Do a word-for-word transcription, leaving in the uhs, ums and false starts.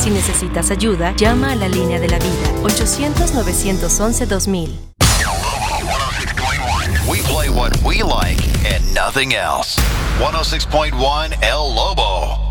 Si necesitas ayuda, llama a la línea de la vida, ochocientos, novecientos once, dos mil. We play what we like and nothing else. one oh six point one El Lobo.